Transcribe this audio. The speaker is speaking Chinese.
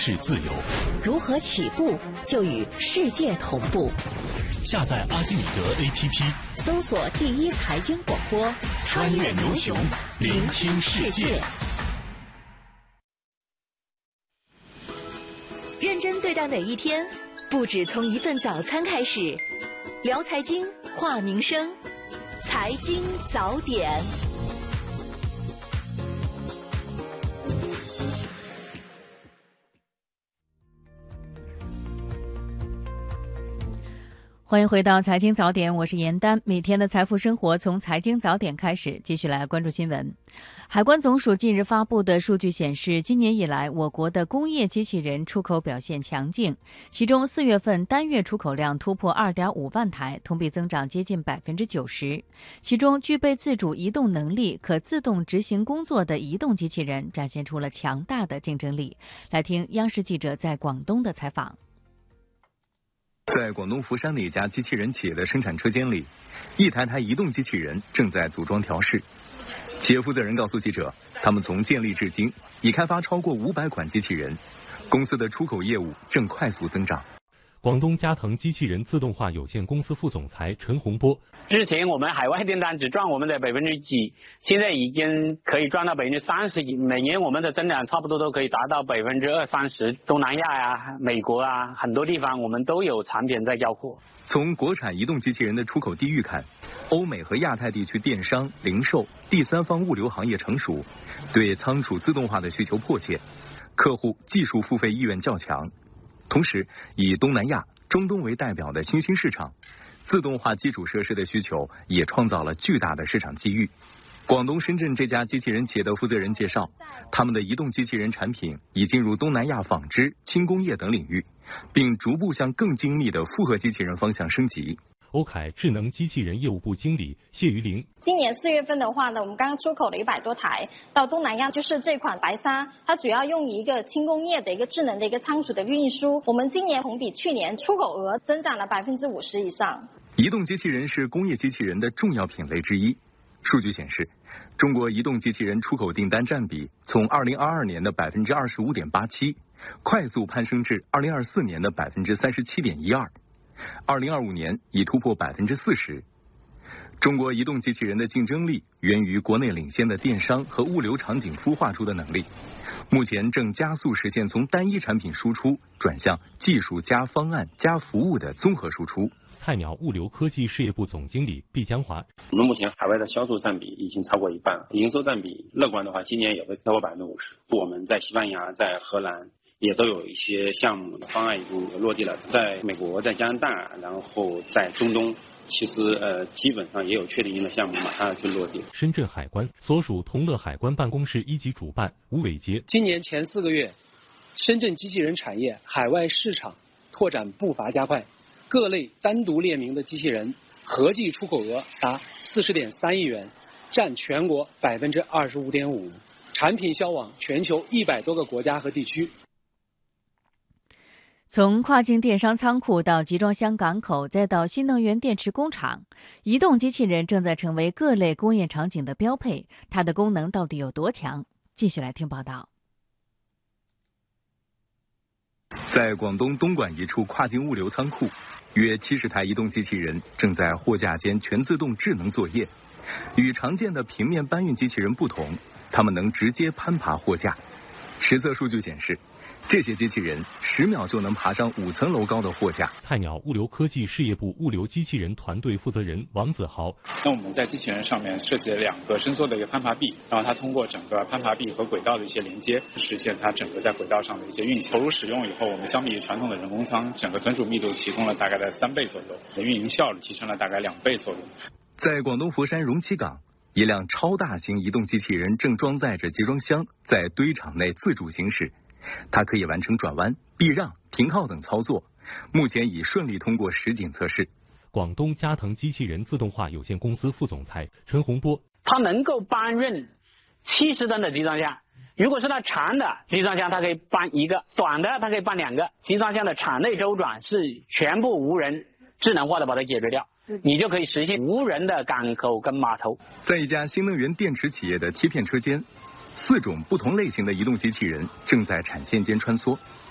是自由。 如何起步就与世界同步？ 下载阿基米德 APP， 搜索第一财经广播， 穿越牛熊，聆听世界。 认真对待每一天，不止从一份早餐开始。聊财经，话民生，财经早点。欢迎回到财经早点，我是严丹。每天的财富生活从财经早点开始，继续来关注新闻。海关总署近日发布的数据显示，今年以来我国的工业机器人出口表现强劲，其中4月份单月出口量突破 2.5 万台，同比增长接近 90%。 其中具备自主移动能力、可自动执行工作的移动机器人展现出了强大的竞争力。来听央视记者在广东的采访。 在广东佛山的一家机器人企业的生产车间里，一台台移动机器人正在组装调试。企业负责人告诉记者，他们从建立至今已开发超过500款机器人，公司的出口业务正快速增长。 广东嘉腾机器人自动化有限公司副总裁陈洪波： 之前我们海外订单只赚我们的几%，现在已经可以赚到30%，每年我们的增长差不多都可以达到20-30%。东南亚呀、美国啊，很多地方我们都有产品在交货。 从国产移动机器人的出口地域看，欧美和亚太地区电商、零售、第三方物流行业成熟，对仓储自动化的需求迫切，客户技术付费意愿较强。同时，以东南亚、中东为代表的新兴市场，自动化基础设施的需求也创造了巨大的市场机遇。广东深圳这家机器人企业的负责人介绍，他们的移动机器人产品已进入东南亚纺织、轻工业等领域，并逐步向更精密的复合机器人方向升级。 欧凯智能机器人业务部经理谢于玲： 今年4月份的话呢，我们刚刚出口了100多台到东南亚，就是这款白鲨，它主要用一个轻工业的一个智能的一个仓储的运输。我们今年同比去年出口额增长了50%以上。 移动机器人是工业机器人的重要品类之一。数据显示，中国移动机器人出口订单占比从2022年的25.87%快速攀升至2024年的37.12%。2025年已突破40%。中国移动机器人的竞争力源于国内领先的电商和物流场景孵化出的能力，目前正加速实现从单一产品输出转向技术加方案加服务的综合输出。 菜鸟物流科技事业部总经理毕江华： 我们目前海外的销售占比已经超过1半了，营收占比乐观的话，今年也会超过50%。我们在西班牙、在荷兰也都有一些项目的方案已经落地了，在美国、在加拿大，然后在中东，其实基本上也有确定的项目马上要去落地。 深圳海关所属同乐海关办公室1级主办吴伟杰： 今年前4个月，深圳机器人产业海外市场拓展步伐加快，各类单独列明的机器人合计出口额达40.3亿元，占全国25.5%，产品销往全球100多个国家和地区。 从跨境电商仓库到集装箱港口，再到新能源电池工厂，移动机器人正在成为各类工业场景的标配。它的功能到底有多强？继续来听报道。 在广东东莞一处跨境物流仓库，约70台移动机器人正在货架间全自动智能作业。与常见的平面搬运机器人不同，它们能直接攀爬货架。实测数据显示，这些机器人10秒就能爬上5层楼高的货架。 菜鸟物流科技事业部物流机器人团队负责人王子豪： 那我们在机器人上面设计了2个伸缩的一个攀爬臂，然后它通过整个攀爬臂和轨道的一些连接，实现它整个在轨道上的一些运行。投入使用以后，我们相比于传统的人工仓，整个存储密度提供了大概在3倍左右，运营效率提升了大概2倍左右。 在广东佛山容七港，一辆超大型移动机器人正装载着集装箱在堆场内自主行驶。它可以完成转弯、避让、停靠等操作，目前已顺利通过实景测试。 广东嘉腾机器人自动化有限公司副总裁陈洪波： 它能够搬运70吨的集装箱，如果是它长的集装箱，它可以搬1个，短的它可以搬2个。集装箱的场内周转是全部无人智能化的把它解决掉，你就可以实现无人的港口跟码头。 在一家新能源电池企业的贴片车间，4种不同类型的移动机器人正在产线间穿梭。